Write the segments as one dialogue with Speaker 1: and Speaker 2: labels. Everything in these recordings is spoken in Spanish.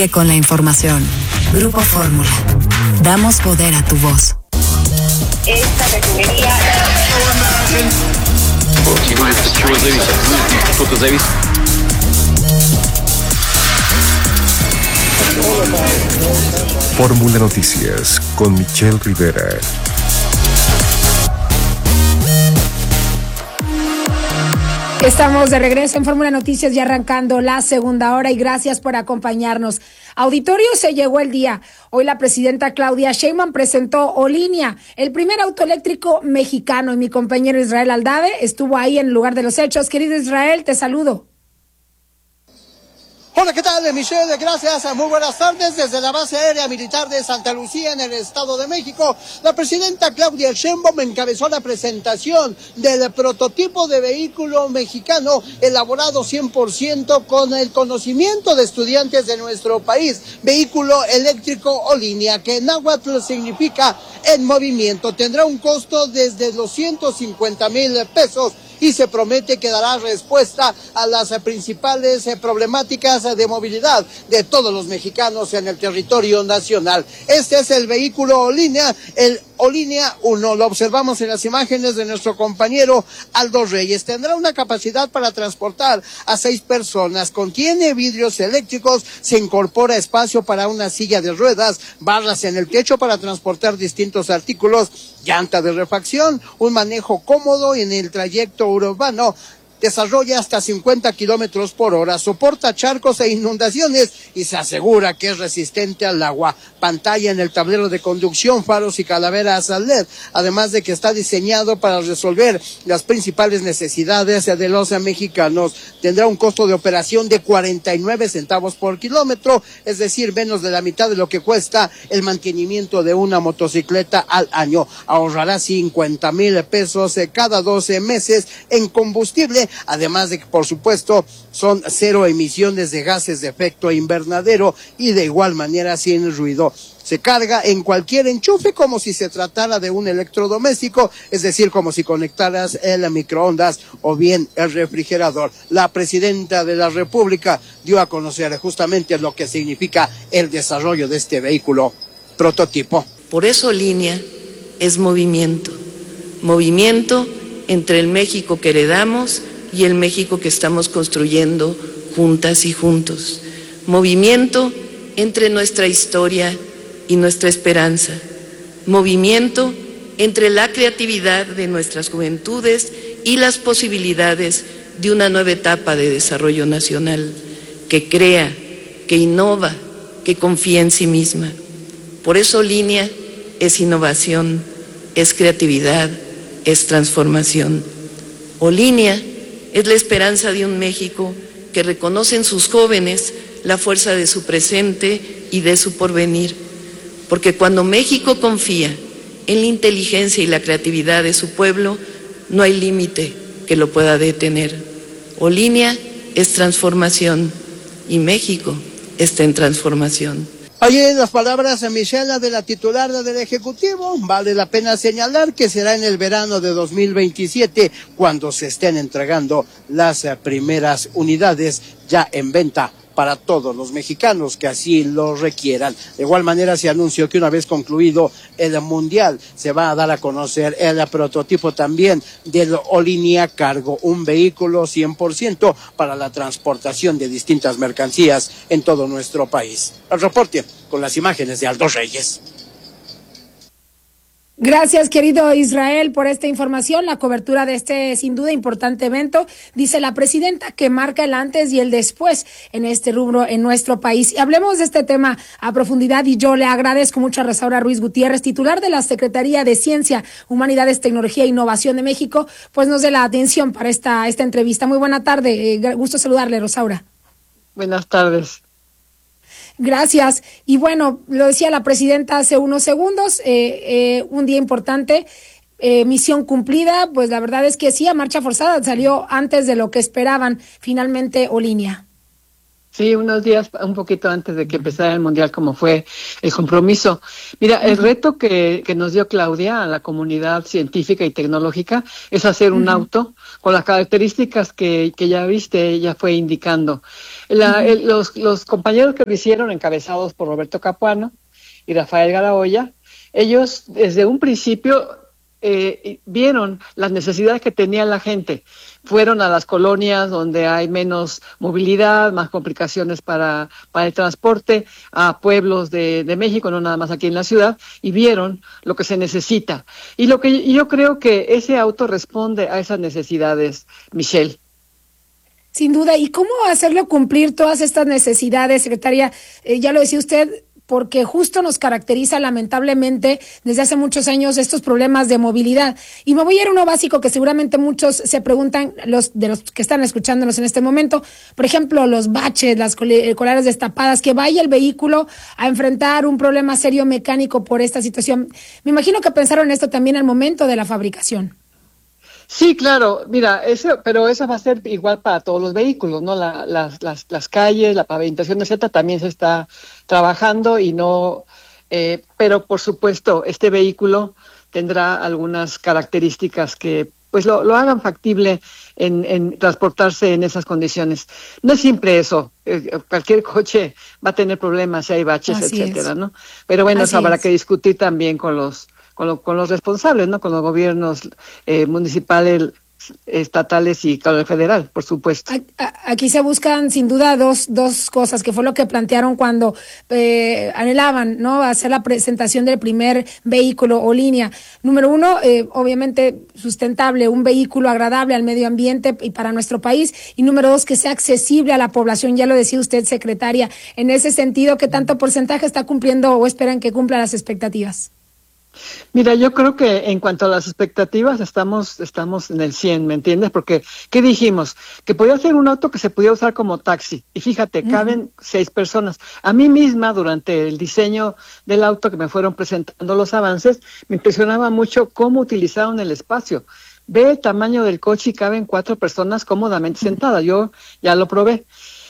Speaker 1: Con la información. Grupo Fórmula. Damos poder a tu voz.
Speaker 2: Esta refinería...
Speaker 3: Fórmula Noticias con Michelle Rivera.
Speaker 4: Estamos de regreso en Fórmula Noticias y arrancando la segunda hora y gracias por acompañarnos. Auditorio, se llegó el día. Hoy la presidenta Claudia Sheinbaum presentó Olinía, el primer auto eléctrico mexicano, y mi compañero Israel Aldave estuvo ahí en el lugar de los hechos. Querido Israel, te saludo.
Speaker 5: Hola, ¿qué tal, Michelle? Gracias, muy buenas tardes. Desde la base aérea militar de Santa Lucía, en el Estado de México, la presidenta Claudia Sheinbaum encabezó la presentación del prototipo de vehículo mexicano elaborado 100% con el conocimiento de estudiantes de nuestro país. Vehículo eléctrico Olinía, que en náhuatl significa en movimiento. Tendrá un costo desde los 150,000 pesos. Y se promete que dará respuesta a las principales problemáticas de movilidad de todos los mexicanos en el territorio nacional. Este es el vehículo Olinía, el Olinía 1. Lo observamos en las imágenes de nuestro compañero Aldo Reyes. Tendrá una capacidad para transportar a 6 personas. Contiene vidrios eléctricos, se incorpora espacio para una silla de ruedas, barras en el techo para transportar distintos artículos, llanta de refacción, un manejo cómodo en el trayecto urbano. Desarrolla hasta 50 kilómetros por hora, soporta charcos e inundaciones y se asegura que es resistente al agua. Pantalla en el tablero de conducción, faros y calaveras LED, además de que está diseñado para resolver las principales necesidades de los mexicanos. Tendrá un costo de operación de 49 centavos por kilómetro, es decir, menos de la mitad de lo que cuesta el mantenimiento de una motocicleta al año. Ahorrará 50,000 pesos cada 12 meses en combustible. Además de que, por supuesto, son 0 emisiones de gases de efecto invernadero y de igual manera sin ruido. Se carga en cualquier enchufe como si se tratara de un electrodoméstico, es decir, como si conectaras el microondas o bien el refrigerador. La presidenta de la República dio a conocer justamente lo que significa el desarrollo de este vehículo prototipo.
Speaker 6: Por eso Línea es movimiento, movimiento entre el México que heredamos y el México que estamos construyendo juntas y juntos. Movimiento entre nuestra historia y nuestra esperanza. Movimiento entre la creatividad de nuestras juventudes y las posibilidades de una nueva etapa de desarrollo nacional, que crea, que innova, que confía en sí misma. Por eso Línea es innovación, es creatividad, es transformación. Olinía es la esperanza de un México que reconoce en sus jóvenes la fuerza de su presente y de su porvenir. Porque cuando México confía en la inteligencia y la creatividad de su pueblo, no hay límite que lo pueda detener. Olinía es transformación y México está en transformación.
Speaker 5: Oye, las palabras, Michelle, de la titular del Ejecutivo. Vale la pena señalar que será en el verano de 2027 cuando se estén entregando las primeras unidades ya en venta para todos los mexicanos que así lo requieran. De igual manera se anunció que una vez concluido el Mundial se va a dar a conocer el prototipo también del Olinía Cargo, un vehículo 100% para la transportación de distintas mercancías en todo nuestro país. El reporte con las imágenes de Aldo Reyes.
Speaker 4: Gracias, querido Israel, por esta información, la cobertura de este sin duda importante evento. Dice la presidenta que marca el antes y el después en este rubro en nuestro país. Y hablemos de este tema a profundidad y yo le agradezco mucho a Rosaura Ruiz Gutiérrez, titular de la Secretaría de Ciencia, Humanidades, Tecnología e Innovación de México, pues nos dé la atención para esta entrevista. Muy buena tarde, gusto saludarle, Rosaura.
Speaker 7: Buenas tardes.
Speaker 4: Gracias. Y bueno, lo decía la presidenta hace unos segundos, un día importante, misión cumplida, pues la verdad es que sí, a marcha forzada, salió antes de lo que esperaban finalmente Olinía.
Speaker 7: Sí, unos días, un poquito antes de que empezara el Mundial, como fue el compromiso. Mira, el reto que nos dio Claudia a la comunidad científica y tecnológica es hacer un auto con las características que ya viste, ella fue indicando. Los compañeros que lo hicieron, encabezados por Roberto Capuano y Rafael Garaoya, ellos desde un principio vieron las necesidades que tenía la gente. Fueron a las colonias donde hay menos movilidad, más complicaciones para el transporte, a pueblos de México, no nada más aquí en la ciudad, y vieron lo que se necesita. Y lo que yo creo que ese auto responde a esas necesidades, Michelle.
Speaker 4: Sin duda. ¿Y cómo hacerlo cumplir todas estas necesidades, secretaria? Ya lo decía usted, porque justo nos caracteriza lamentablemente desde hace muchos años estos problemas de movilidad. Y me voy a ir a uno básico que seguramente muchos se preguntan, los que están escuchándonos en este momento, por ejemplo, los baches, las colares destapadas, que vaya el vehículo a enfrentar un problema serio mecánico por esta situación. Me imagino que pensaron esto también al momento de la fabricación.
Speaker 7: Sí, claro, mira, pero eso va a ser igual para todos los vehículos, ¿no? Las calles, la pavimentación, etcétera, también se está trabajando y no, pero por supuesto, este vehículo tendrá algunas características que pues lo hagan factible en transportarse en esas condiciones. No es simple eso, cualquier coche va a tener problemas si hay baches, etcétera, ¿no? Pero bueno, eso habrá que discutir también con los responsables, ¿no? Con los gobiernos municipales, estatales y con el federal, por supuesto.
Speaker 4: Aquí se buscan sin duda dos cosas, que fue lo que plantearon cuando anhelaban, ¿no?, hacer la presentación del primer vehículo o línea. Número uno, obviamente sustentable, un vehículo agradable al medio ambiente y para nuestro país. Y número dos, que sea accesible a la población. Ya lo decía usted, secretaria. En ese sentido, ¿qué tanto porcentaje está cumpliendo o esperan que cumpla las expectativas?
Speaker 7: Mira, yo creo que en cuanto a las expectativas estamos en el 100, ¿me entiendes? Porque, ¿qué dijimos? Que podía ser un auto que se podía usar como taxi. Y fíjate, caben 6 personas. A mí misma, durante el diseño del auto que me fueron presentando los avances, me impresionaba mucho cómo utilizaron el espacio. Ve el tamaño del coche y caben 4 personas cómodamente sentadas. Yo ya lo probé.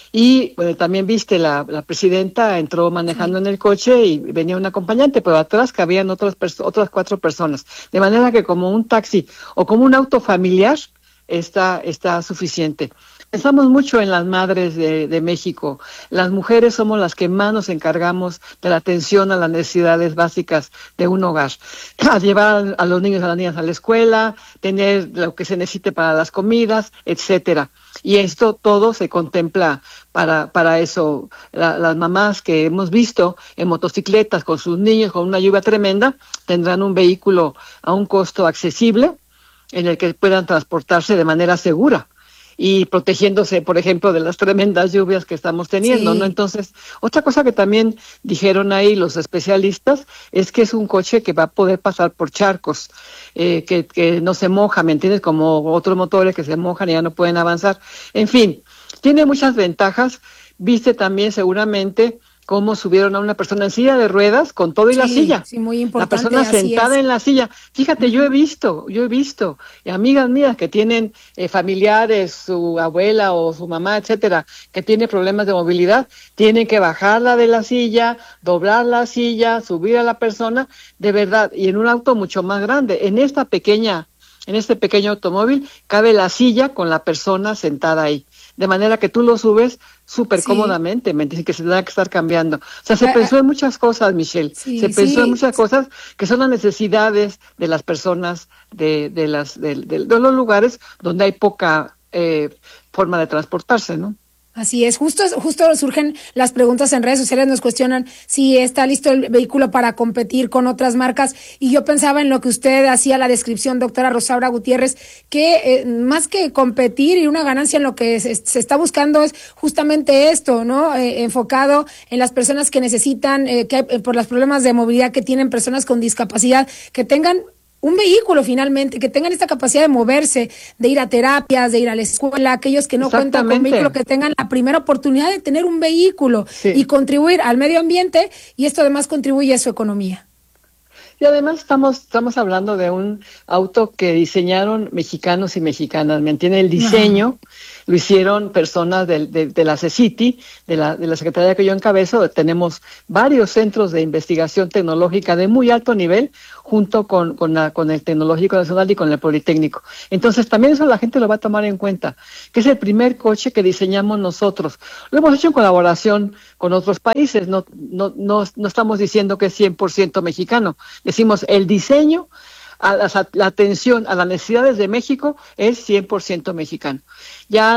Speaker 7: Y bueno, también viste, la presidenta entró manejando en el coche y venía un acompañante, pero atrás cabían otras 4 personas. De manera que como un taxi o como un auto familiar está suficiente. Pensamos mucho en las madres de México. Las mujeres somos las que más nos encargamos de la atención a las necesidades básicas de un hogar. A llevar a los niños y a las niñas a la escuela, tener lo que se necesite para las comidas, etcétera. Y esto todo se contempla para eso. Las mamás que hemos visto en motocicletas con sus niños con una lluvia tremenda tendrán un vehículo a un costo accesible en el que puedan transportarse de manera segura y protegiéndose, por ejemplo, de las tremendas lluvias que estamos teniendo, ¿no? Entonces, otra cosa que también dijeron ahí los especialistas es que es un coche que va a poder pasar por charcos, que no se moja, ¿me entiendes? Como otros motores que se mojan y ya no pueden avanzar. En fin, tiene muchas ventajas. Viste también seguramente cómo subieron a una persona en silla de ruedas con todo y la silla. Sí, muy importante. La persona sentada en la silla. Fíjate, yo he visto, y amigas mías que tienen familiares, su abuela o su mamá, etcétera, que tiene problemas de movilidad, tienen que bajarla de la silla, doblar la silla, subir a la persona, de verdad, y en un auto mucho más grande. En este pequeño automóvil cabe la silla con la persona sentada ahí. De manera que tú lo subes súper cómodamente, me dicen que se tendrá que estar cambiando. O sea, se pensó en muchas cosas, Michelle. Se pensó en muchas cosas que son las necesidades de las personas de los lugares donde hay poca forma de transportarse, ¿no?
Speaker 4: Así es, justo surgen las preguntas en redes sociales, nos cuestionan si está listo el vehículo para competir con otras marcas, y yo pensaba en lo que usted hacía la descripción, doctora Rosaura Gutiérrez, que más que competir y una ganancia, en lo que se está buscando es justamente esto, ¿no? Enfocado en las personas que necesitan, por los problemas de movilidad que tienen, personas con discapacidad, que tengan un vehículo finalmente, que tengan esta capacidad de moverse, de ir a terapias, de ir a la escuela, aquellos que no cuentan con vehículo, que tengan la primera oportunidad de tener un vehículo y contribuir al medio ambiente, y esto además contribuye a su economía.
Speaker 7: Y además estamos hablando de un auto que diseñaron mexicanos y mexicanas, ¿me entiende? El diseño lo hicieron personas de la CECITI, de la Secretaría que yo encabezo. Tenemos varios centros de investigación tecnológica de muy alto nivel, junto con el Tecnológico Nacional y con el Politécnico. Entonces también eso la gente lo va a tomar en cuenta, que es el primer coche que diseñamos nosotros. Lo hemos hecho en colaboración con otros países, no estamos diciendo que es 100% mexicano, decimos el diseño, la atención a las necesidades de México es 100% mexicano. Ya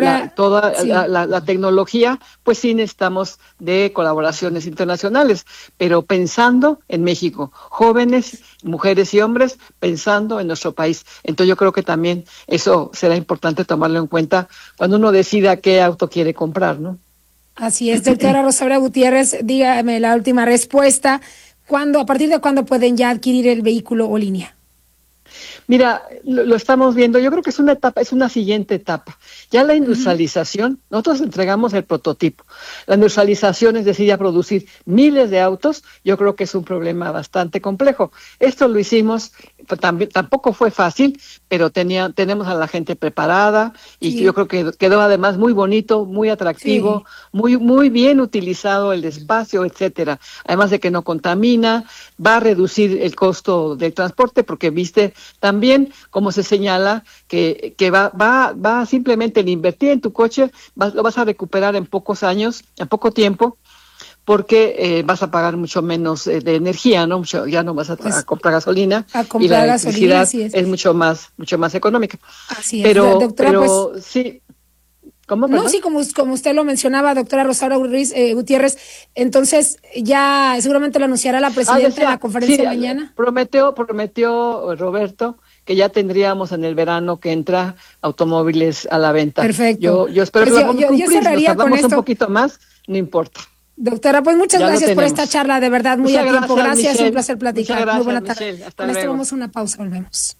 Speaker 7: la tecnología, pues sí necesitamos de colaboraciones internacionales, pero pensando en México, jóvenes, mujeres y hombres, pensando en nuestro país. Entonces yo creo que también eso será importante tomarlo en cuenta cuando uno decida qué auto quiere comprar, ¿no?
Speaker 4: Así es, doctora Rosaura Gutiérrez, dígame la última respuesta. ¿A partir de cuándo pueden ya adquirir el vehículo o línea?
Speaker 7: Mira, lo estamos viendo, yo creo que es una siguiente etapa. Ya la industrialización, nosotros entregamos el prototipo. La industrialización, es decir, ya producir miles de autos, yo creo que es un problema bastante complejo. Esto lo hicimos, tampoco fue fácil, pero tenemos a la gente preparada y yo creo que quedó además muy bonito, muy atractivo, muy bien utilizado el espacio, etcétera. Además de que no contamina, va a reducir el costo del transporte, porque viste también, como se señala, que va simplemente el invertir en tu coche, lo vas a recuperar en pocos años, en poco tiempo, porque vas a pagar mucho menos de energía, ¿no? Ya no vas a comprar gasolina, y la electricidad es mucho más económica.
Speaker 4: Así es, doctora, pues,
Speaker 7: sí. ¿Cómo?
Speaker 4: No, sí, como usted lo mencionaba, doctora Rosaura Gutiérrez, entonces ya seguramente lo anunciará la presidenta en la conferencia de mañana.
Speaker 7: Prometió Roberto que ya tendríamos en el verano que entra automóviles a la venta.
Speaker 4: Perfecto.
Speaker 7: Yo espero que lo podamos cumplir. Si nos tardamos un poquito más, no importa.
Speaker 4: Doctora, pues muchas gracias por esta charla, de verdad, muy a tiempo. Gracias,
Speaker 7: Michelle.
Speaker 4: Un placer platicar.
Speaker 7: Muchas gracias,
Speaker 4: muy buena tarde.
Speaker 7: Michelle. Hasta
Speaker 4: Con esto
Speaker 7: luego.
Speaker 4: vamos a una pausa, volvemos.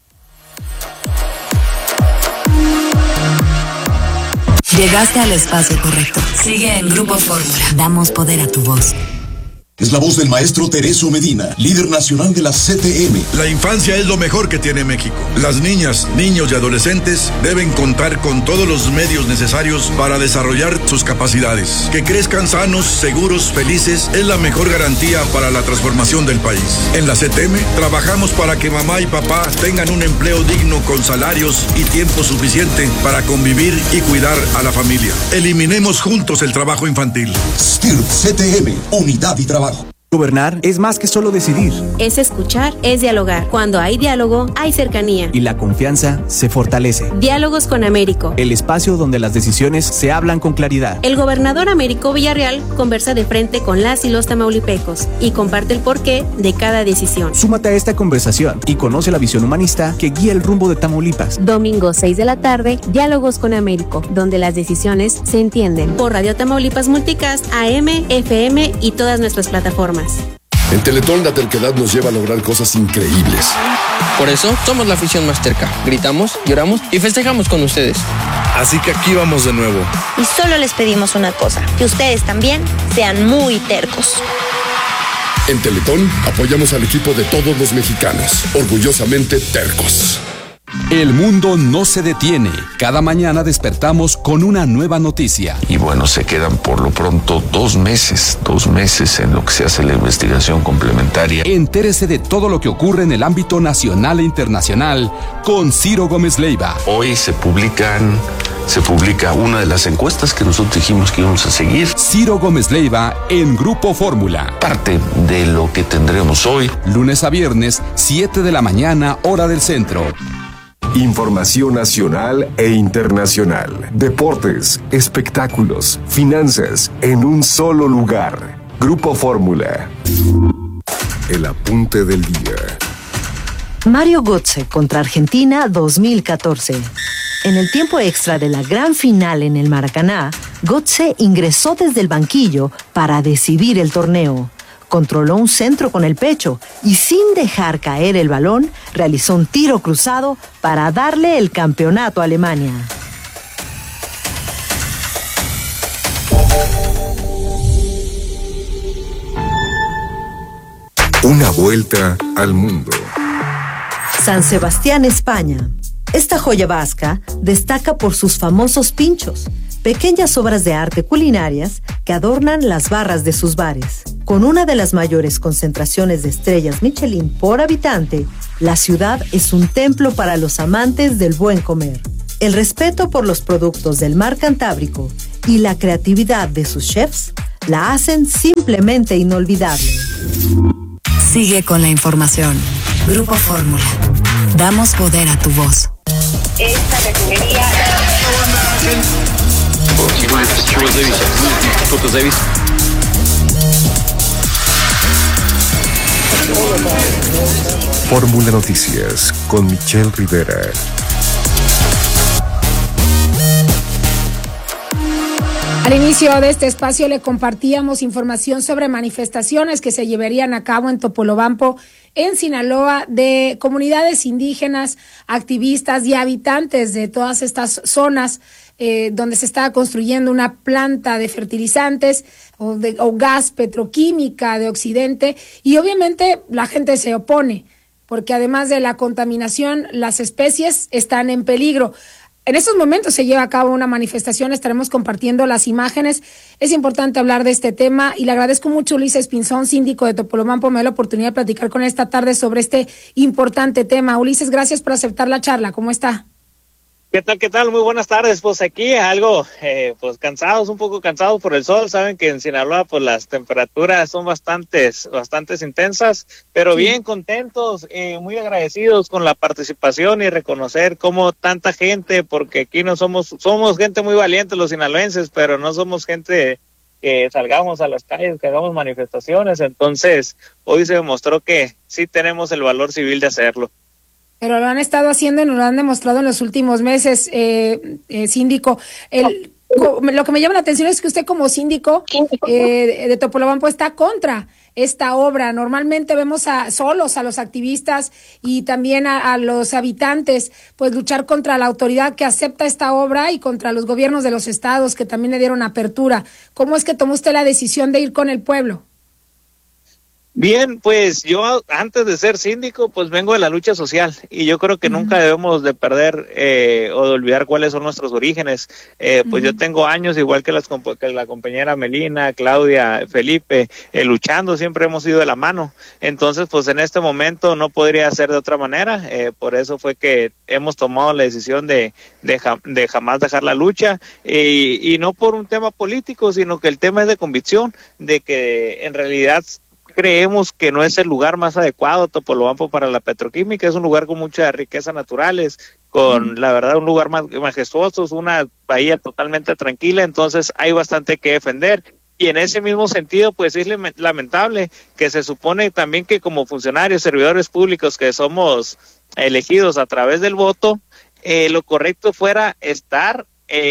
Speaker 1: Llegaste al espacio correcto. Sigue en Grupo Fórmula. Damos poder a tu voz.
Speaker 8: Es la voz del maestro Teresio Medina, líder nacional de la CTM.
Speaker 9: La infancia es lo mejor que tiene México. Las niñas, niños y adolescentes deben contar con todos los medios necesarios para desarrollar sus capacidades. Que crezcan sanos, seguros, felices es la mejor garantía para la transformación del país. En la CTM trabajamos para que mamá y papá tengan un empleo digno con salarios y tiempo suficiente para convivir y cuidar a la familia. Eliminemos juntos el trabajo infantil.
Speaker 8: STIRP CTM, unidad y trabajo.
Speaker 10: Gobernar es más que solo decidir.
Speaker 11: Es escuchar, es dialogar. Cuando hay diálogo, hay cercanía.
Speaker 10: Y la confianza se fortalece.
Speaker 11: Diálogos con Américo.
Speaker 10: El espacio donde las decisiones se hablan con claridad.
Speaker 11: El gobernador Américo Villarreal conversa de frente con las y los tamaulipecos y comparte el porqué de cada decisión.
Speaker 10: Súmate a esta conversación y conoce la visión humanista que guía el rumbo de Tamaulipas.
Speaker 11: Domingo 6 de la tarde, Diálogos con Américo, donde las decisiones se entienden. Por Radio Tamaulipas Multicast, AM, FM y todas nuestras plataformas.
Speaker 8: En Teletón la terquedad nos lleva a lograr cosas increíbles.
Speaker 12: Por eso somos la afición más terca. Gritamos, lloramos y festejamos con ustedes.
Speaker 9: Así que aquí vamos de nuevo.
Speaker 13: Y solo les pedimos una cosa, que ustedes también sean muy tercos.
Speaker 8: En Teletón apoyamos al equipo de todos los mexicanos, orgullosamente tercos.
Speaker 14: El mundo no se detiene. Cada mañana despertamos con una nueva noticia.
Speaker 15: Y bueno, se quedan por lo pronto 2 meses en lo que se hace la investigación complementaria.
Speaker 14: Entérese de todo lo que ocurre en el ámbito nacional e internacional con Ciro Gómez Leiva.
Speaker 15: Hoy se publica una de las encuestas que nosotros dijimos que íbamos a seguir.
Speaker 14: Ciro Gómez Leiva en Grupo Fórmula.
Speaker 15: Parte de lo que tendremos hoy.
Speaker 14: Lunes a viernes, 7 de la mañana, hora del centro.
Speaker 3: Información nacional e internacional. Deportes, espectáculos, finanzas, en un solo lugar. Grupo Fórmula. El apunte del día.
Speaker 16: Mario Götze contra Argentina 2014. En el tiempo extra de la gran final en el Maracaná, Götze ingresó desde el banquillo para decidir el torneo. Controló un centro con el pecho y sin dejar caer el balón, realizó un tiro cruzado para darle el campeonato a Alemania.
Speaker 3: Una vuelta al mundo.
Speaker 16: San Sebastián, España. Esta joya vasca destaca por sus famosos pinchos, pequeñas obras de arte culinarias que adornan las barras de sus bares. Con una de las mayores concentraciones de estrellas Michelin por habitante, la ciudad es un templo para los amantes del buen comer. El respeto por los productos del mar Cantábrico y la creatividad de sus chefs la hacen simplemente inolvidable.
Speaker 1: Sigue con la información. Grupo Fórmula. Damos poder a tu voz.
Speaker 2: Esta refinería...
Speaker 3: Fórmula Noticias con Michelle Rivera.
Speaker 4: Al inicio de este espacio le compartíamos información sobre manifestaciones que se llevarían a cabo en Topolobampo, en Sinaloa, de comunidades indígenas, activistas y habitantes de todas estas zonas donde se está construyendo una planta de fertilizantes o gas petroquímica de Occidente, y obviamente la gente se opone porque además de la contaminación, las especies están en peligro. En estos momentos se lleva a cabo una manifestación, estaremos compartiendo las imágenes. Es importante hablar de este tema y le agradezco mucho a Ulises Pinzón, síndico de Topolobampo. Me da la oportunidad de platicar con él esta tarde sobre este importante tema. Ulises, gracias por aceptar la charla. ¿Cómo está?
Speaker 17: ¿Qué tal? ¿Qué tal? Muy buenas tardes. Pues aquí algo, un poco cansados por el sol. Saben que en Sinaloa, pues las temperaturas son bastantes intensas, pero bien contentos, muy agradecidos con la participación y reconocer cómo tanta gente, porque aquí no somos gente muy valiente los sinaloenses, pero no somos gente que salgamos a las calles, que hagamos manifestaciones. Entonces, hoy se demostró que sí tenemos el valor civil de hacerlo.
Speaker 4: Pero lo han estado haciendo y nos lo han demostrado en los últimos meses, síndico. Lo que me llama la atención es que usted como síndico de Topolobampo está contra esta obra. Normalmente vemos a los activistas y también a los habitantes pues luchar contra la autoridad que acepta esta obra y contra los gobiernos de los estados que también le dieron apertura. ¿Cómo es que tomó usted la decisión de ir con el pueblo?
Speaker 17: Bien, pues yo antes de ser síndico, pues vengo de la lucha social y yo creo que nunca debemos de perder o de olvidar cuáles son nuestros orígenes. Pues yo tengo años, igual que la compañera Melina, Claudia, Felipe, luchando, siempre hemos ido de la mano. Entonces, pues en este momento no podría ser de otra manera. Por eso fue que hemos tomado la decisión de jamás dejar la lucha y no por un tema político, sino que el tema es de convicción, de que en realidad creemos que no es el lugar más adecuado Topolobampo para la petroquímica. Es un lugar con muchas riquezas naturales, con la verdad un lugar más majestuoso, es una bahía totalmente tranquila, entonces hay bastante que defender. Y en ese mismo sentido, pues es lamentable que se supone también que como funcionarios, servidores públicos que somos elegidos a través del voto, lo correcto fuera estar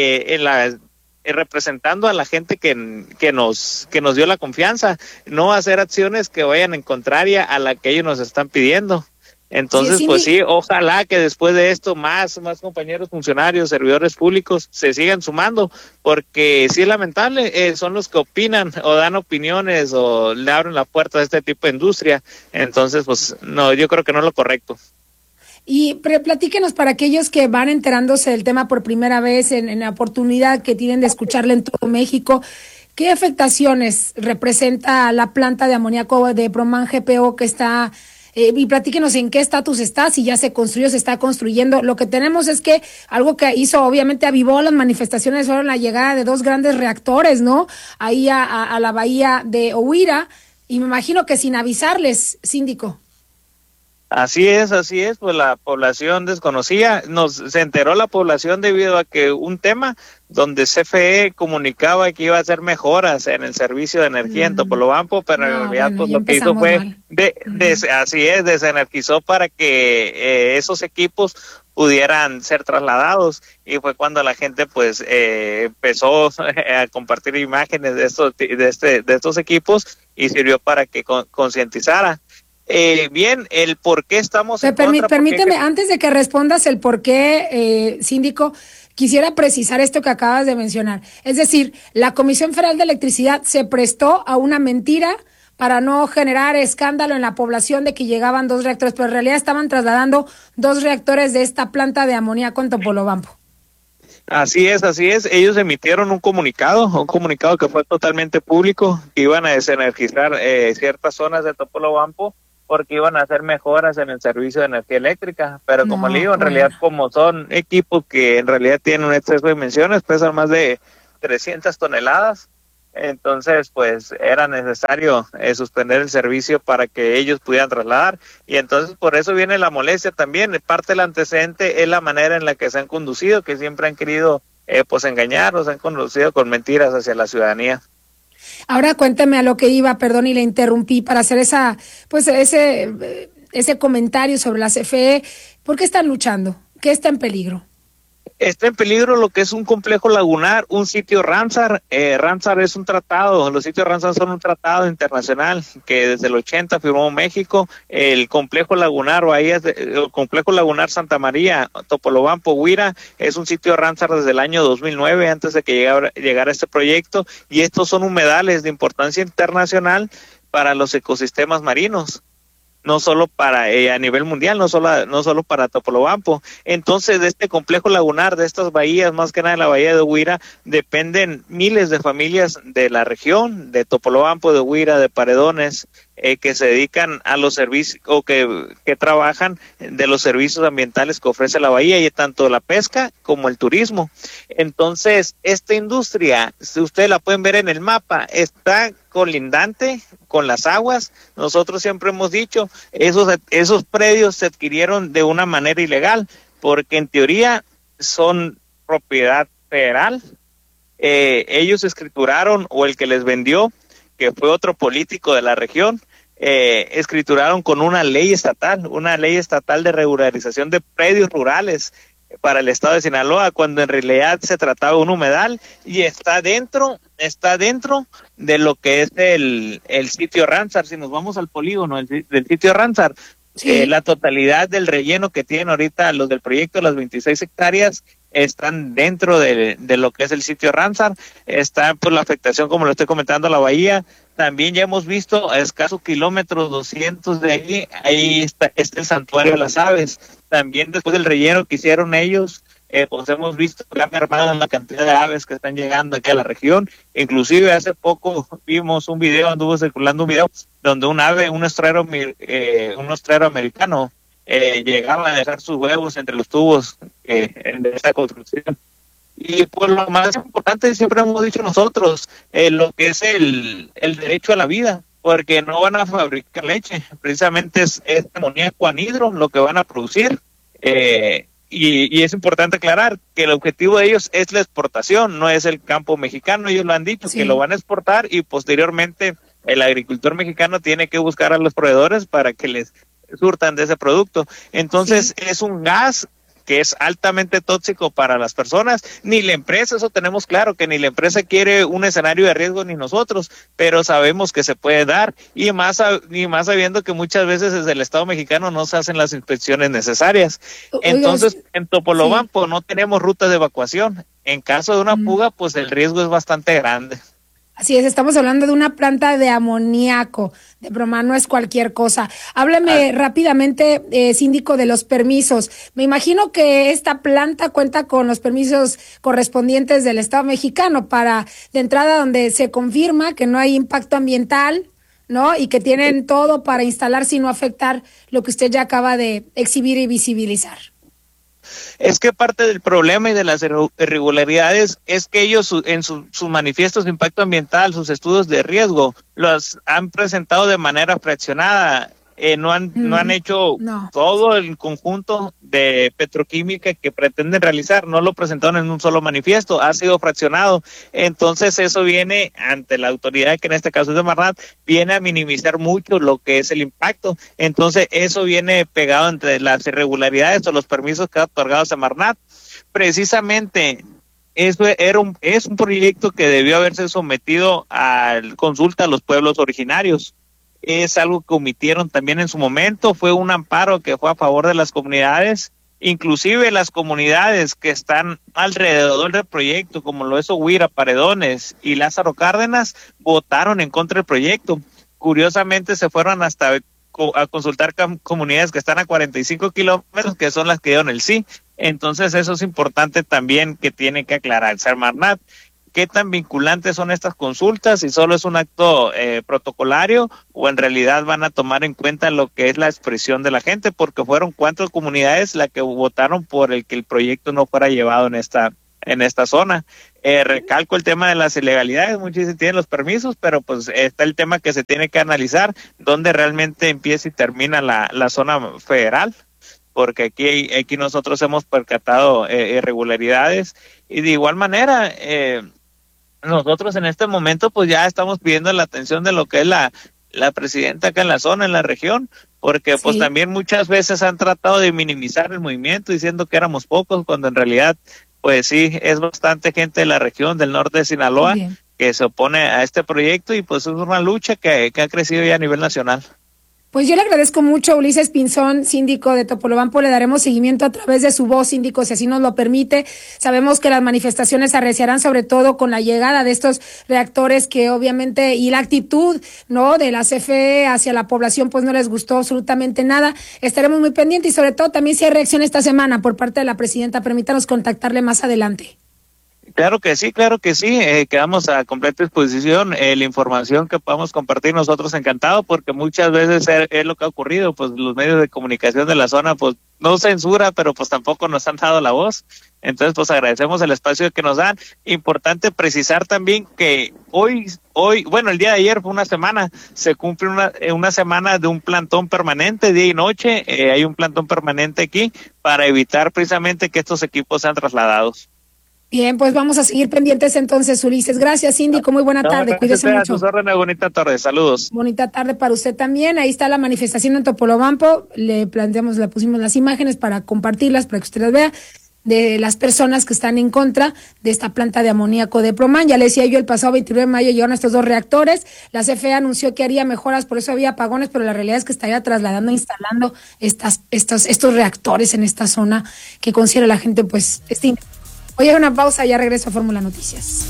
Speaker 17: representando a la gente que nos dio la confianza, no hacer acciones que vayan en contraria a la que ellos nos están pidiendo. Entonces, sí, ojalá que después de esto más compañeros funcionarios, servidores públicos se sigan sumando, porque sí es lamentable, son los que opinan o dan opiniones o le abren la puerta a este tipo de industria. Entonces, pues no, yo creo que no es lo correcto.
Speaker 4: Y platíquenos para aquellos que van enterándose del tema por primera vez, en la oportunidad que tienen de escucharle en todo México, ¿qué afectaciones representa la planta de amoníaco de Proman GPO que está, y platíquenos en qué estatus está, si ya se construyó, se está construyendo? Lo que tenemos es que algo que hizo, obviamente avivó las manifestaciones, fueron la llegada de 2 grandes reactores, ¿no? Ahí a la bahía de Ohuira, y me imagino que sin avisarles, síndico.
Speaker 17: Así es, pues la población desconocía, se enteró la población debido a que un tema donde CFE comunicaba que iba a hacer mejoras en el servicio de energía en Topolobampo, pero en realidad pues lo que hizo fue, desenergizó para que esos equipos pudieran ser trasladados, y fue cuando la gente pues empezó a compartir imágenes de estos equipos y sirvió para que concientizara. Bien, el por qué estamos en contra.
Speaker 4: Permíteme, antes de que respondas el por qué, síndico, quisiera precisar esto que acabas de mencionar. Es decir, la Comisión Federal de Electricidad se prestó a una mentira para no generar escándalo en la población de que llegaban 2 reactores, pero en realidad estaban trasladando 2 reactores de esta planta de amoníaco en Topolobampo.
Speaker 17: Así es. Ellos emitieron un comunicado que fue totalmente público, que iban a desenergizar ciertas zonas de Topolobampo porque iban a hacer mejoras en el servicio de energía eléctrica, pero como le digo, en realidad como son equipos que en realidad tienen un exceso de dimensiones, pesan más de 300 toneladas, entonces pues era necesario suspender el servicio para que ellos pudieran trasladar, y entonces por eso viene la molestia también. Parte del antecedente es la manera en la que se han conducido, que siempre han querido pues engañar, los han conducido con mentiras hacia la ciudadanía.
Speaker 4: Ahora cuénteme a lo que iba, perdón, y le interrumpí para hacer ese comentario sobre la CFE. ¿Por qué están luchando? ¿Qué está en peligro?
Speaker 17: Está en peligro lo que es un complejo lagunar, un sitio Ramsar. Ramsar es un tratado, los sitios Ramsar son un tratado internacional que desde el 80 firmó México. El complejo lagunar el complejo lagunar Santa María, Topolobampo, Huira, es un sitio Ramsar desde el año 2009, antes de que llegara este proyecto, y estos son humedales de importancia internacional para los ecosistemas marinos. No solo para a nivel mundial, no solo para Topolobampo. Entonces, de este complejo lagunar, de estas bahías, más que nada de la bahía de Huira, dependen miles de familias de la región, de Topolobampo, de Huira, de Paredones, que se dedican a los servicios o que trabajan de los servicios ambientales que ofrece la bahía, y tanto la pesca como el turismo. Entonces, esta industria, si ustedes la pueden ver en el mapa, está colindante con las aguas. Nosotros siempre hemos dicho, esos predios se adquirieron de una manera ilegal, porque en teoría son propiedad federal. Ellos escrituraron, o el que les vendió, que fue otro político de la región, escrituraron con una ley estatal de regularización de predios rurales para el estado de Sinaloa, cuando en realidad se trataba de un humedal, y está dentro de lo que es el sitio Ramsar. Si nos vamos al polígono del sitio Ramsar, sí, la totalidad del relleno que tienen ahorita los del proyecto, las 26 hectáreas, están dentro de lo que es el sitio Ramsar. Está por la afectación, como lo estoy comentando, a la bahía. También ya hemos visto a escasos kilómetros, 200 de ahí está el santuario de las aves. También después del relleno que hicieron ellos, pues hemos visto que han mermado la cantidad de aves que están llegando aquí a la región. Inclusive hace poco vimos anduvo circulando un video donde un ave, un ostrero americano, llegaba a dejar sus huevos entre los tubos de esta construcción. Y pues lo más importante, siempre hemos dicho nosotros, lo que es el derecho a la vida, porque no van a fabricar leche, precisamente es amoníaco anhidro lo que van a producir, y es importante aclarar que el objetivo de ellos es la exportación, no es el campo mexicano. Ellos lo han dicho, sí, que lo van a exportar, y posteriormente el agricultor mexicano tiene que buscar a los proveedores para que les surtan de ese producto. Entonces, sí, es un gas que es altamente tóxico para las personas. Ni la empresa, eso tenemos claro, que ni la empresa quiere un escenario de riesgo ni nosotros, pero sabemos que se puede dar, y más sabiendo que muchas veces desde el Estado mexicano no se hacen las inspecciones necesarias. Entonces, en Topolobampo, sí, no tenemos rutas de evacuación. En caso de una fuga, pues el riesgo es bastante grande.
Speaker 4: Así es, estamos hablando de una planta de amoníaco, de broma, no es cualquier cosa. Háblame rápidamente, síndico, de los permisos. Me imagino que esta planta cuenta con los permisos correspondientes del Estado mexicano para, de entrada, donde se confirma que no hay impacto ambiental, ¿no? Y que tienen todo para instalar sin no afectar lo que usted ya acaba de exhibir y visibilizar.
Speaker 17: Es que parte del problema y de las irregularidades es que ellos en sus manifiestos de impacto ambiental, sus estudios de riesgo, los han presentado de manera fraccionada. No han hecho todo el conjunto de petroquímica que pretenden realizar, no lo presentaron en un solo manifiesto, ha sido fraccionado. Entonces eso viene ante la autoridad, que en este caso es de Semarnat, viene a minimizar mucho lo que es el impacto. Entonces eso viene pegado entre las irregularidades o los permisos que ha otorgado Semarnat. Precisamente eso es un proyecto que debió haberse sometido a consulta a los pueblos originarios. Es algo que omitieron también en su momento. Fue un amparo que fue a favor de las comunidades, inclusive las comunidades que están alrededor del proyecto, como lo es Huira, Paredones y Lázaro Cárdenas, votaron en contra del proyecto. curiosamente se fueron hasta a consultar comunidades que están a 45 kilómetros, que son las que dieron el sí. Entonces eso es importante también que tiene que aclarar Semarnat. ¿Qué tan vinculantes son estas consultas? Si solo es un acto protocolario o en realidad van a tomar en cuenta lo que es la expresión de la gente, porque fueron 4 comunidades las que votaron por el que el proyecto no fuera llevado en esta zona. Recalco el tema de las ilegalidades, muchos tienen los permisos, pero pues está el tema que se tiene que analizar, dónde realmente empieza y termina la zona federal, porque aquí nosotros hemos percatado irregularidades, y de igual manera nosotros en este momento pues ya estamos pidiendo la atención de lo que es la presidenta acá en la zona, en la región, porque pues también muchas veces han tratado de minimizar el movimiento diciendo que éramos pocos, cuando en realidad pues sí, es bastante gente de la región del norte de Sinaloa que se opone a este proyecto, y pues es una lucha que ha crecido ya a nivel nacional.
Speaker 4: Pues yo le agradezco mucho a Ulises Pinzón, síndico de Topolobampo. Le daremos seguimiento a través de su voz, síndico, si así nos lo permite. Sabemos que las manifestaciones se arreciarán sobre todo con la llegada de estos reactores que obviamente, y la actitud, ¿no?, de la CFE hacia la población, pues no les gustó absolutamente nada. Estaremos muy pendientes, y sobre todo también si hay reacción esta semana por parte de la presidenta. Permítanos contactarle más adelante.
Speaker 17: Claro que sí, quedamos a completa disposición, la información que podamos compartir nosotros encantado, porque muchas veces es lo que ha ocurrido, pues los medios de comunicación de la zona pues no censura, pero pues tampoco nos han dado la voz. Entonces pues agradecemos el espacio que nos dan. Importante precisar también que hoy, bueno, el día de ayer fue una semana, se cumple una semana de un plantón permanente, día y noche, hay un plantón permanente aquí para evitar precisamente que estos equipos sean trasladados.
Speaker 4: Bien, pues vamos a seguir pendientes entonces, Ulises. Gracias, síndico. Muy buena tarde. Cuídese mucho.
Speaker 17: A sus órdenes, bonita tarde. Saludos.
Speaker 4: Bonita tarde para usted también. Ahí está la manifestación en Topolobampo. Le pusimos las imágenes para compartirlas, para que usted las vea, de las personas que están en contra de esta planta de amoníaco de Proman. Ya le decía yo, el pasado 29 de mayo llegaron estos 2 reactores. La CFE anunció que haría mejoras, por eso había apagones, pero la realidad es que estaría trasladando, instalando estos reactores en esta zona que considera la gente, pues, Oye, una pausa, ya regreso a Fórmula Noticias.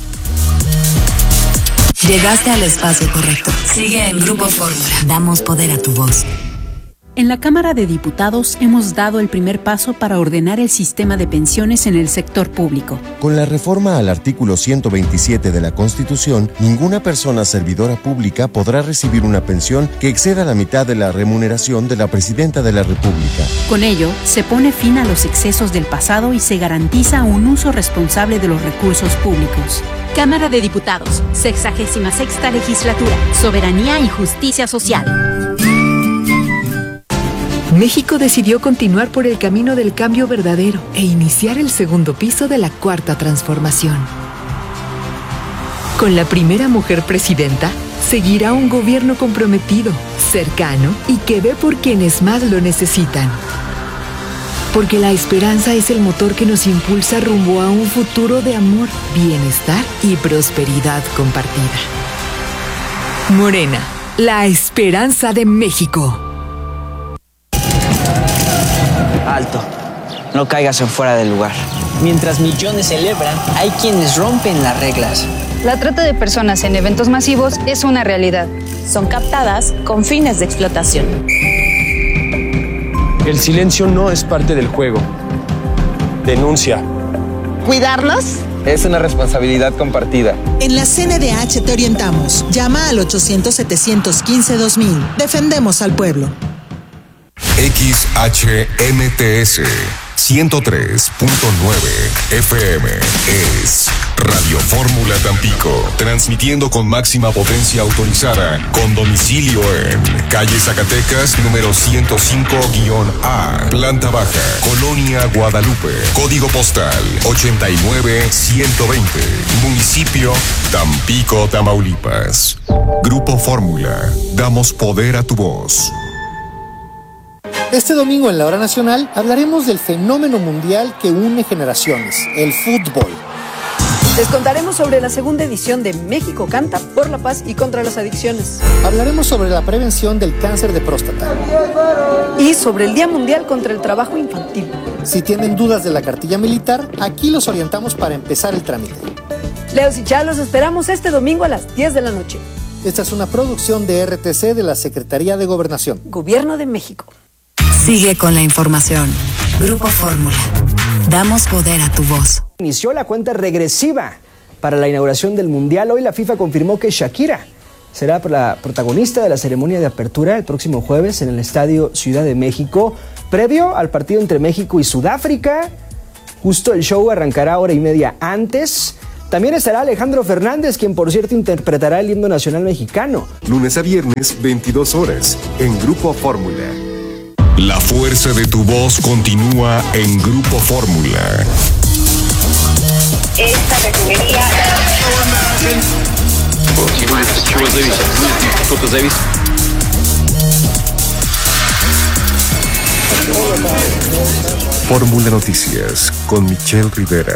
Speaker 1: Llegaste al espacio correcto. Sigue en Grupo Fórmula. Damos poder a tu voz.
Speaker 18: En la Cámara de Diputados hemos dado el primer paso para ordenar el sistema de pensiones en el sector público.
Speaker 3: Con la reforma al artículo 127 de la Constitución, ninguna persona servidora pública podrá recibir una pensión que exceda la mitad de la remuneración de la Presidenta de la República.
Speaker 18: Con ello, se pone fin a los excesos del pasado y se garantiza un uso responsable de los recursos públicos.
Speaker 11: Cámara de Diputados, 66ª Legislatura, Soberanía y Justicia Social.
Speaker 19: México decidió continuar por el camino del cambio verdadero e iniciar el segundo piso de la Cuarta Transformación. Con la primera mujer presidenta, seguirá un gobierno comprometido, cercano y que ve por quienes más lo necesitan. Porque la esperanza es el motor que nos impulsa rumbo a un futuro de amor, bienestar y prosperidad compartida. Morena, la esperanza de México.
Speaker 20: Alto, no caigas en fuera del lugar. Mientras millones celebran, hay quienes rompen las reglas.
Speaker 21: La trata de personas en eventos masivos es una realidad.
Speaker 11: Son captadas con fines de explotación.
Speaker 22: El silencio no es parte del juego. Denuncia.
Speaker 23: ¿Cuidarlos?
Speaker 22: Es una responsabilidad compartida.
Speaker 23: En la CNDH te orientamos. Llama al 800-715-2000. Defendemos al pueblo.
Speaker 3: XHMTS 103.9 FM es Radio Fórmula Tampico, transmitiendo con máxima potencia autorizada, con domicilio en calle Zacatecas, número 105-A, planta baja, Colonia Guadalupe, código postal 89120, municipio Tampico, Tamaulipas. Grupo Fórmula, damos poder a tu voz.
Speaker 24: Este domingo en la Hora Nacional hablaremos del fenómeno mundial que une generaciones, el fútbol.
Speaker 25: Les contaremos sobre la segunda edición de México Canta por la paz y contra las adicciones.
Speaker 24: Hablaremos sobre la prevención del cáncer de próstata.
Speaker 25: Y sobre el Día Mundial contra el Trabajo Infantil.
Speaker 24: Si tienen dudas de la cartilla militar, aquí los orientamos para empezar el trámite.
Speaker 25: Leos y Chá, los esperamos este domingo a las 10 de la noche.
Speaker 24: Esta es una producción de RTC de la Secretaría de Gobernación.
Speaker 25: Gobierno de México.
Speaker 1: Sigue con la información. Grupo Fórmula. Damos poder a tu voz.
Speaker 5: Inició la cuenta regresiva para la inauguración del Mundial. Hoy la FIFA confirmó que Shakira será la protagonista de la ceremonia de apertura el próximo jueves en el Estadio Ciudad de México, previo al partido entre México y Sudáfrica. Justo el show arrancará hora y media antes. También estará Alejandro Fernández, quien por cierto interpretará el himno nacional mexicano.
Speaker 6: Lunes a viernes, 22 horas, en Grupo Fórmula.
Speaker 7: La fuerza de tu voz continúa en Grupo Fórmula.
Speaker 2: Esta refinería...
Speaker 6: Fórmula Noticias con Michelle Rivera.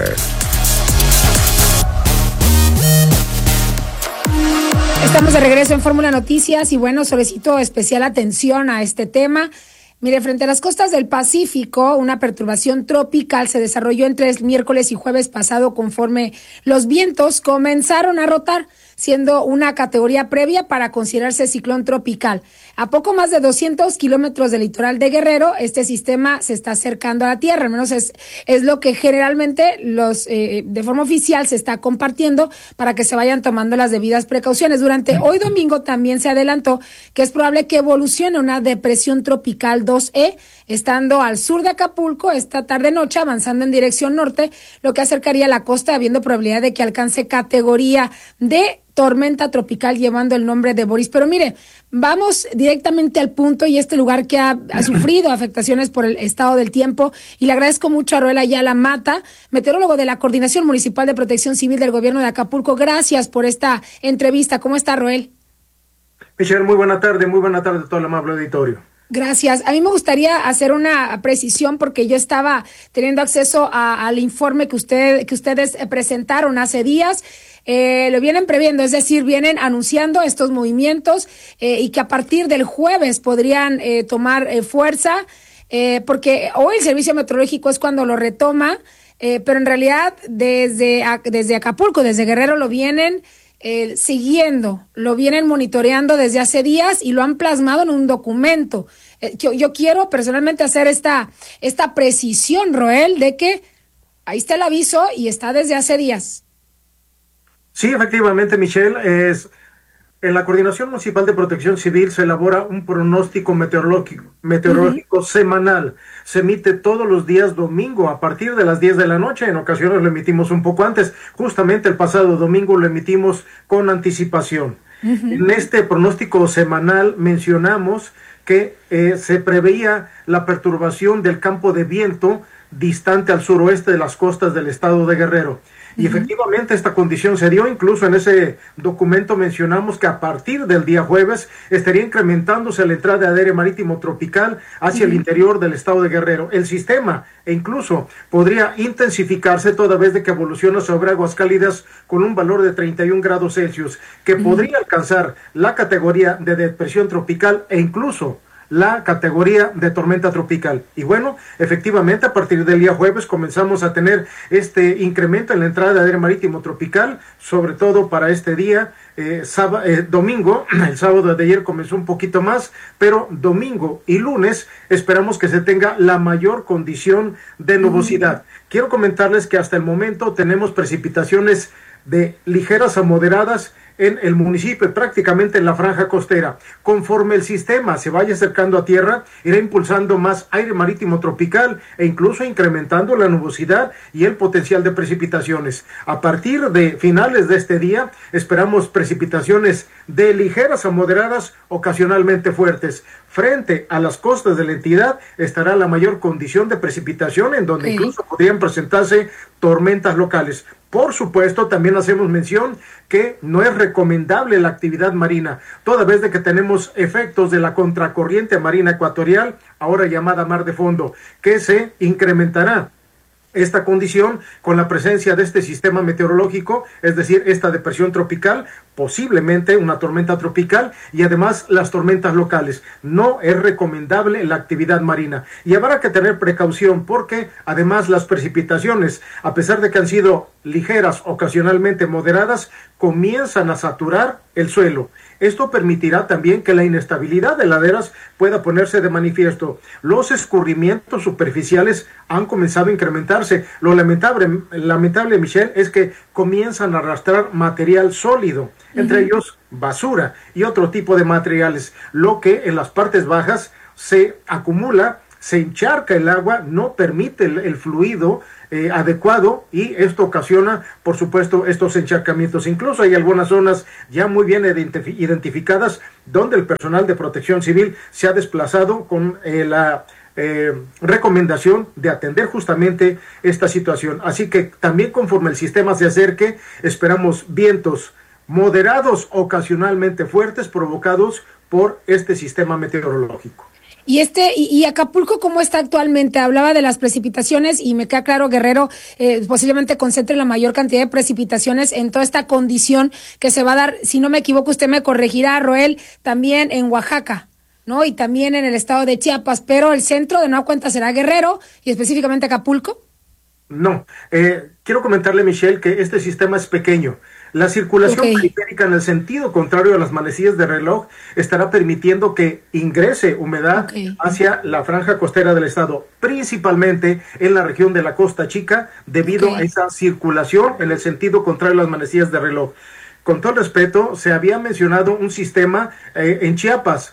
Speaker 4: Estamos de regreso en Fórmula Noticias y bueno, solicito especial atención a este tema. Mire, frente a las costas del Pacífico, una perturbación tropical se desarrolló entre el miércoles y jueves pasado conforme los vientos comenzaron a rotar, siendo una categoría previa para considerarse ciclón tropical. A poco más de 200 kilómetros del litoral de Guerrero, este sistema se está acercando a la tierra, al menos es lo que generalmente de forma oficial se está compartiendo para que se vayan tomando las debidas precauciones. Durante hoy domingo también se adelantó que es probable que evolucione una depresión tropical 2E, estando al sur de Acapulco esta tarde-noche, avanzando en dirección norte, lo que acercaría a la costa, habiendo probabilidad de que alcance categoría de tormenta tropical llevando el nombre de Boris. Pero mire, vamos directamente al punto y este lugar que ha sufrido afectaciones por el estado del tiempo, y le agradezco mucho a Roel Ayala Mata, meteorólogo de la Coordinación Municipal de Protección Civil del Gobierno de Acapulco. Gracias por esta entrevista. ¿Cómo está, Roel?
Speaker 10: Michelle, muy buena tarde a todo el amable auditorio.
Speaker 4: Gracias. A mí me gustaría hacer una precisión porque yo estaba teniendo acceso al informe que ustedes presentaron hace días. Lo vienen previendo, es decir, vienen anunciando estos movimientos y que a partir del jueves podrían tomar fuerza, porque hoy el servicio meteorológico es cuando lo retoma, pero en realidad desde Acapulco, desde Guerrero lo vienen siguiendo, lo vienen monitoreando desde hace días y lo han plasmado en un documento. Yo quiero personalmente hacer esta precisión, Roel, de que ahí está el aviso y está desde hace días.
Speaker 10: Sí, efectivamente, Michelle, en la Coordinación Municipal de Protección Civil se elabora un pronóstico meteorológico semanal. Se emite todos los días domingo a partir de las 10 de la noche. En ocasiones lo emitimos un poco antes. Justamente el pasado domingo lo emitimos con anticipación. En este pronóstico semanal mencionamos que se preveía la perturbación del campo de viento distante al suroeste de las costas del estado de Guerrero. Y efectivamente esta condición se dio. Incluso en ese documento mencionamos que a partir del día jueves estaría incrementándose la entrada de aire marítimo tropical hacia el interior del estado de Guerrero. El sistema incluso podría intensificarse toda vez de que evoluciona sobre aguas cálidas con un valor de 31 grados Celsius, que podría alcanzar la categoría de depresión tropical e incluso la categoría de tormenta tropical. Y bueno, efectivamente a partir del día jueves comenzamos a tener este incremento en la entrada de aire marítimo tropical, sobre todo para este día domingo. El sábado de ayer comenzó un poquito más, pero domingo y lunes esperamos que se tenga la mayor condición de nubosidad. Quiero comentarles que hasta el momento tenemos precipitaciones de ligeras a moderadas en el municipio, prácticamente en la franja costera. Conforme el sistema se vaya acercando a tierra, irá impulsando más aire marítimo tropical e incluso incrementando la nubosidad y el potencial de precipitaciones. A partir de finales de este día, esperamos precipitaciones de ligeras a moderadas, ocasionalmente fuertes. Frente a las costas de la entidad estará la mayor condición de precipitación, en donde incluso podrían presentarse tormentas locales. Por supuesto, también hacemos mención que no es recomendable la actividad marina, toda vez de que tenemos efectos de la contracorriente marina ecuatorial, ahora llamada mar de fondo, que se incrementará esta condición con la presencia de este sistema meteorológico, es decir, esta depresión tropical, posiblemente una tormenta tropical y además las tormentas locales. No es recomendable la actividad marina y habrá que tener precaución porque además las precipitaciones, a pesar de que han sido ligeras, ocasionalmente moderadas, comienzan a saturar el suelo. Esto permitirá también que la inestabilidad de laderas pueda ponerse de manifiesto. Los escurrimientos superficiales han comenzado a incrementarse. Lo lamentable, Michelle, es que comienzan a arrastrar material sólido, entre ellos basura y otro tipo de materiales, lo que en las partes bajas se acumula, se encharca el agua, no permite el fluido adecuado, y esto ocasiona, por supuesto, estos encharcamientos. Incluso hay algunas zonas ya muy bien identificadas donde el personal de Protección Civil se ha desplazado con la recomendación de atender justamente esta situación. Así que también, conforme el sistema se acerque, esperamos vientos moderados, ocasionalmente fuertes, provocados por este sistema meteorológico.
Speaker 4: Y Acapulco, ¿cómo está actualmente? Hablaba de las precipitaciones y me queda claro, Guerrero, posiblemente concentre la mayor cantidad de precipitaciones en toda esta condición que se va a dar, si no me equivoco, usted me corregirá, Roel, también en Oaxaca, ¿no? Y también en el estado de Chiapas, pero el centro de nueva cuenta será Guerrero y específicamente Acapulco.
Speaker 10: No, quiero comentarle, Michelle, que este sistema es pequeño. La circulación periférica en el sentido contrario a las manecillas de reloj estará permitiendo que ingrese humedad hacia la franja costera del estado, principalmente en la región de la Costa Chica, debido a esa circulación en el sentido contrario a las manecillas de reloj. Con todo respeto, se había mencionado un sistema en Chiapas.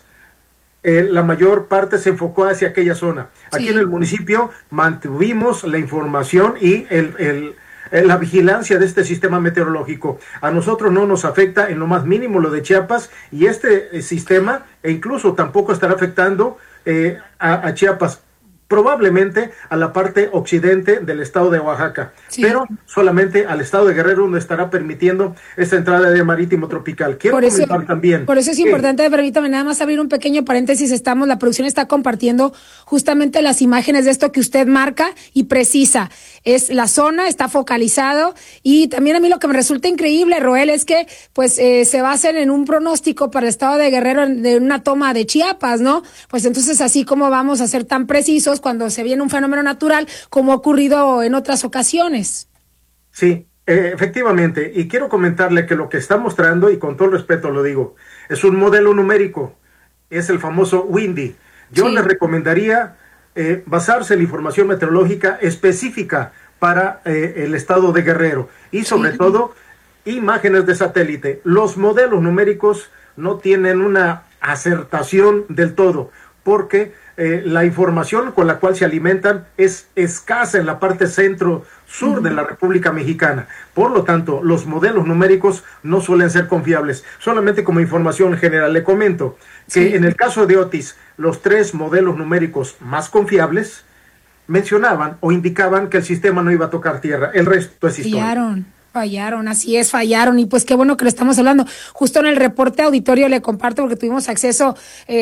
Speaker 10: La mayor parte se enfocó hacia aquella zona. Aquí en el municipio mantuvimos la información y la vigilancia de este sistema meteorológico. A nosotros no nos afecta en lo más mínimo lo de Chiapas, y este sistema incluso tampoco estará afectando a Chiapas, probablemente a la parte occidente del estado de Oaxaca, pero solamente al estado de Guerrero, donde estará permitiendo esta entrada de marítimo tropical. Quiero comentar también.
Speaker 4: Por eso es importante, permítame nada más abrir un pequeño paréntesis. La producción está compartiendo justamente las imágenes de esto que usted marca y precisa. Es la zona, está focalizado, y también a mí lo que me resulta increíble, Roel, es que pues se basen en un pronóstico para el estado de Guerrero de una toma de Chiapas, ¿no? Pues entonces, así como vamos a ser tan precisos cuando se viene un fenómeno natural como ha ocurrido en otras ocasiones.
Speaker 10: Sí, efectivamente, y quiero comentarle que lo que está mostrando, y con todo respeto lo digo, es un modelo numérico, es el famoso Windy. Yo les recomendaría basarse en la información meteorológica específica para el estado de Guerrero, y sobre todo imágenes de satélite. Los modelos numéricos no tienen una acertación del todo, porque la información con la cual se alimentan es escasa en la parte centro-sur de la República Mexicana. Por lo tanto, los modelos numéricos no suelen ser confiables. Solamente como información general le comento que en el caso de Otis, los 3 modelos numéricos más confiables mencionaban o indicaban que el sistema no iba a tocar tierra. El resto es historia.
Speaker 4: Fallaron, así es, fallaron, y pues qué bueno que lo estamos hablando. Justo en el reporte auditorio le comparto, porque tuvimos acceso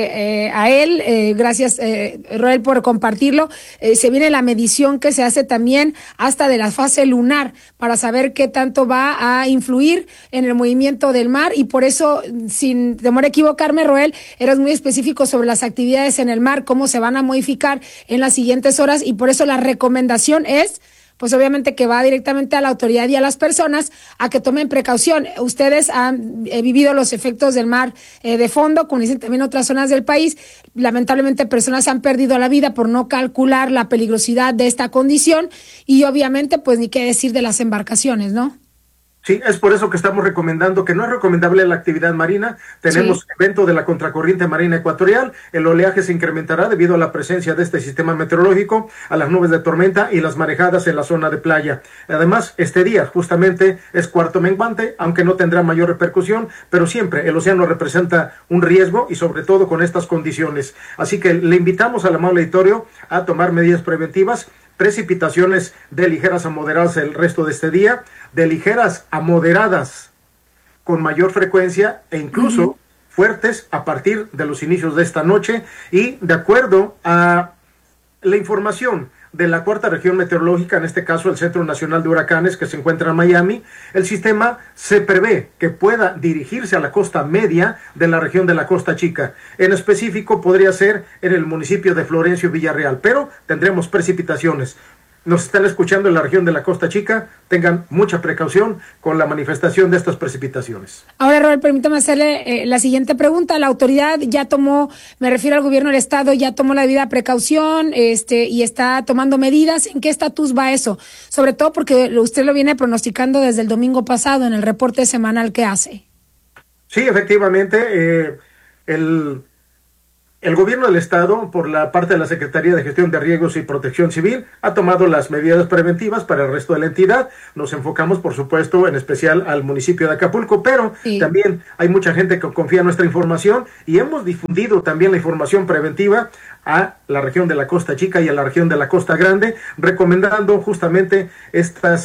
Speaker 4: a él, gracias Roel por compartirlo. Se viene la medición que se hace también hasta de la fase lunar, para saber qué tanto va a influir en el movimiento del mar, y por eso, sin temor a equivocarme, Roel, eres muy específico sobre las actividades en el mar, cómo se van a modificar en las siguientes horas, y por eso la recomendación es, pues obviamente, que va directamente a la autoridad y a las personas a que tomen precaución. Ustedes han vivido los efectos del mar de fondo, como dicen también otras zonas del país. Lamentablemente, personas han perdido la vida por no calcular la peligrosidad de esta condición, y obviamente, pues ni qué decir de las embarcaciones, ¿no?
Speaker 10: Sí, es por eso que estamos recomendando que no es recomendable la actividad marina. Tenemos evento de la contracorriente marina ecuatorial, el oleaje se incrementará debido a la presencia de este sistema meteorológico, a las nubes de tormenta y las marejadas en la zona de playa. Además, este día justamente es cuarto menguante, aunque no tendrá mayor repercusión, pero siempre el océano representa un riesgo, y sobre todo con estas condiciones. Así que le invitamos al amable auditorio a tomar medidas preventivas. Precipitaciones de ligeras a moderadas el resto de este día, de ligeras a moderadas con mayor frecuencia, e incluso fuertes a partir de los inicios de esta noche. Y de acuerdo a la información de la cuarta región meteorológica, en este caso el Centro Nacional de Huracanes, que se encuentra en Miami, el sistema se prevé que pueda dirigirse a la costa media de la región de la Costa Chica. En específico podría ser en el municipio de Florencio Villarreal, pero tendremos precipitaciones nos están escuchando en la región de la Costa Chica, tengan mucha precaución con la manifestación de estas precipitaciones.
Speaker 4: Ahora, Roel, permítame hacerle la siguiente pregunta. La autoridad ya tomó, me refiero al gobierno del estado, ya tomó la debida precaución y está tomando medidas. ¿En qué estatus va eso? Sobre todo porque usted lo viene pronosticando desde el domingo pasado en el reporte semanal que hace.
Speaker 10: Sí, efectivamente, el gobierno del estado, por la parte de la Secretaría de Gestión de Riesgos y Protección Civil, ha tomado las medidas preventivas para el resto de la entidad. Nos enfocamos, por supuesto, en especial al municipio de Acapulco, pero también hay mucha gente que confía en nuestra información y hemos difundido también la información preventiva a la región de la Costa Chica y a la región de la Costa Grande, recomendando justamente estas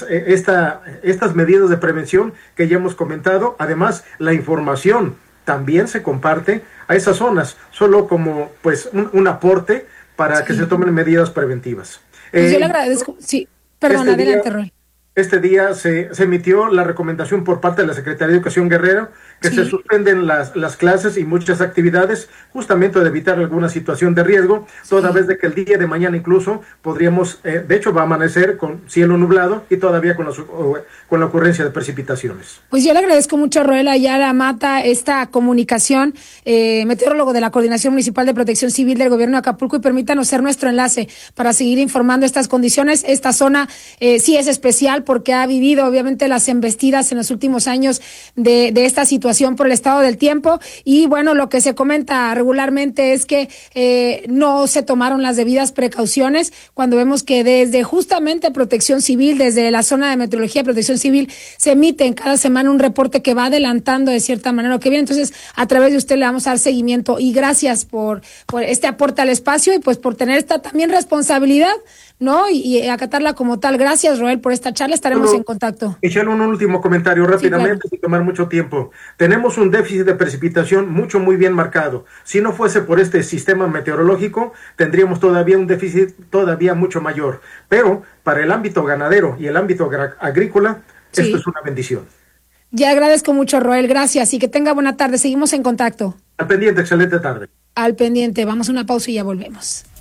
Speaker 10: medidas de prevención que ya hemos comentado. Además, la información también se comparte a esas zonas, solo como pues un aporte para que se tomen medidas preventivas.
Speaker 4: Pues yo le agradezco. Sí, perdón, adelante, Roy.
Speaker 10: Este día se emitió la recomendación por parte de la Secretaría de Educación Guerrero que se suspenden las clases y muchas actividades justamente de evitar alguna situación de riesgo, toda vez de que el día de mañana incluso podríamos, de hecho va a amanecer con cielo nublado y todavía con la ocurrencia de precipitaciones.
Speaker 4: Pues yo le agradezco mucho a Roel Ayala Mata esta comunicación, meteorólogo de la Coordinación Municipal de Protección Civil del Gobierno de Acapulco, y permítanos ser nuestro enlace para seguir informando estas condiciones. Esta zona sí es especial porque ha vivido obviamente las embestidas en los últimos años de esta situación por el estado del tiempo, y bueno, lo que se comenta regularmente es que no se tomaron las debidas precauciones cuando vemos que desde justamente Protección Civil, desde la zona de meteorología y Protección Civil, se emite en cada semana un reporte que va adelantando de cierta manera lo que viene. Entonces, a través de usted le vamos a dar seguimiento, y gracias por este aporte al espacio y pues por tener esta también responsabilidad, ¿no? Y acatarla como tal. Gracias, Roel, por esta charla. Estaremos en contacto.
Speaker 10: Michelle, un último comentario rápidamente, sin tomar mucho tiempo. Tenemos un déficit de precipitación muy bien marcado. Si no fuese por este sistema meteorológico, tendríamos todavía un déficit todavía mucho mayor. Pero para el ámbito ganadero y el ámbito agrícola, esto es una bendición.
Speaker 4: Ya agradezco mucho, Roel. Gracias y que tenga buena tarde. Seguimos en contacto.
Speaker 10: Al pendiente, excelente tarde.
Speaker 4: Al pendiente. Vamos a una pausa y ya volvemos.